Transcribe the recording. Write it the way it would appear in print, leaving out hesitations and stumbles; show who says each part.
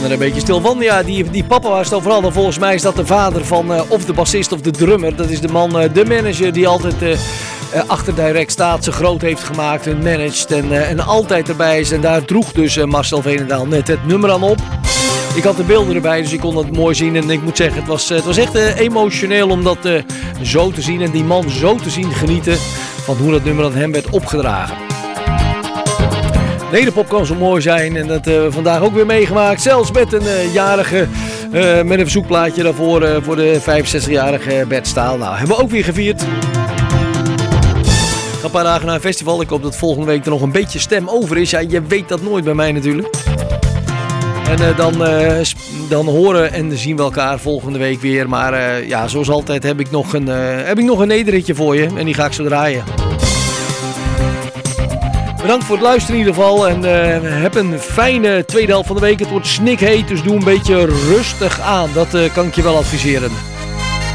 Speaker 1: er een beetje stil van. Ja, die papa waar het over hadden, volgens mij is dat de vader van of de bassist of de drummer. Dat is de man, de manager die altijd achter Direct staat, ze groot heeft gemaakt en managed en altijd erbij is. En daar droeg dus Marcel Veenendaal net het nummer aan op. Ik had de beelden erbij, dus ik kon het mooi zien. En ik moet zeggen, het was echt emotioneel om dat zo te zien. En die man zo te zien genieten van hoe dat nummer aan hem werd opgedragen. Nederpop kan zo mooi zijn. En dat hebben we vandaag ook weer meegemaakt. Zelfs met een jarige, met een verzoekplaatje daarvoor voor de 65-jarige Bert Staal. Nou, hebben we ook weer gevierd. Ik ga een paar dagen naar een festival. Ik hoop dat volgende week er nog een beetje stem over is. Ja, je weet dat nooit bij mij natuurlijk. En dan horen en zien we elkaar volgende week weer. Maar ja, zoals altijd heb ik nog een nederritje voor je. En die ga ik zo draaien. Bedankt voor het luisteren in ieder geval. En heb een fijne tweede helft van de week. Het wordt snikheet, dus doe een beetje rustig aan. Dat kan ik je wel adviseren.